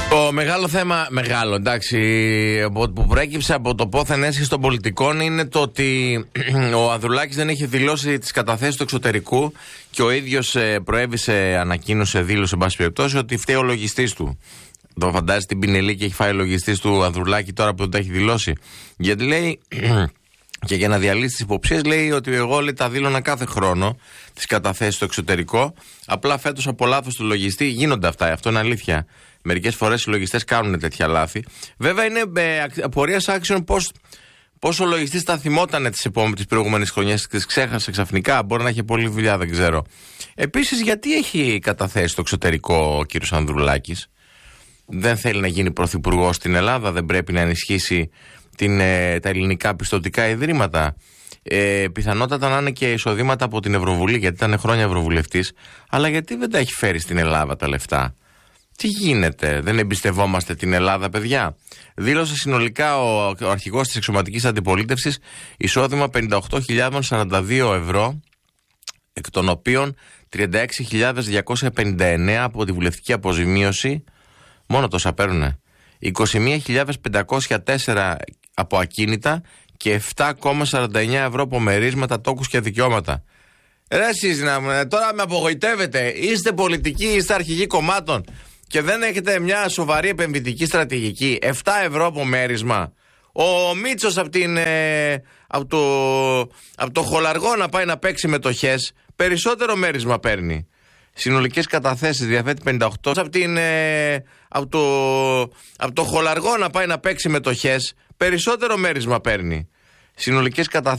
Το μεγάλο θέμα, εντάξει, που προέκυψε από το πόθεν έσχεση των πολιτικών είναι το ότι ο Ανδρουλάκης δεν έχει δηλώσει τις καταθέσεις του εξωτερικού και ο ίδιος προέβησε, ανακοίνωσε, δήλωσε, εν πάση περιπτώσει, ότι φταίει ο λογιστής του. Το φαντάζει την πινελή και έχει φάει ο λογιστής του Ανδρουλάκη τώρα που δεν το έχει δηλώσει. Γιατί λέει, και για να διαλύσει τις υποψίες, λέει ότι εγώ τα δήλωνα κάθε χρόνο τις καταθέσεις στο εξωτερικό. Απλά φέτος από λάθος του λογιστή γίνονται αυτά. Αυτό είναι αλήθεια. Μερικές φορές οι λογιστές κάνουν τέτοια λάθη. Βέβαια είναι απορίας άξιων πώς ο λογιστής τα θυμότανε τις προηγούμενες χρονιές και τις ξέχασε ξαφνικά. Μπορεί να έχει πολλή δουλειά, δεν ξέρω. Επίσης, γιατί έχει καταθέσει στο εξωτερικό ο κύριος Ανδρουλάκης? Δεν θέλει να γίνει πρωθυπουργός στην Ελλάδα? Δεν πρέπει να ενισχύσει τα ελληνικά πιστωτικά ιδρύματα? Πιθανότατα να είναι και εισοδήματα από την Ευρωβουλή, γιατί ήταν χρόνια ευρωβουλευτής. Αλλά γιατί δεν τα έχει φέρει στην Ελλάδα τα λεφτά? Τι γίνεται, δεν εμπιστευόμαστε την Ελλάδα, παιδιά? Δήλωσε συνολικά ο αρχηγός της εξωματικής αντιπολίτευσης εισόδημα 58.042 ευρώ, εκ των οποίων 36.259 από τη βουλευτική αποζημίωση. Μόνο τόσα παίρνουνε. 21.504 από ακίνητα και 7,49 ευρώ από μερίσματα, τόκους και δικαιώματα. Ρε εσείς, τώρα με απογοητεύετε. Είστε πολιτικοί, είστε αρχηγοί κομμάτων και δεν έχετε μια σοβαρή επενδυτική στρατηγική. 7 ευρώ από μέρισμα. Ο Μίτσος από το Χολαργό να πάει να παίξει μετοχές, περισσότερο μέρισμα παίρνει. Συνολικές καταθέσεις διαθέτει 58. Από το Χολαργό να πάει να παίξει μετοχές, περισσότερο μέρισμα παίρνει. Συνολικές καταθέσεις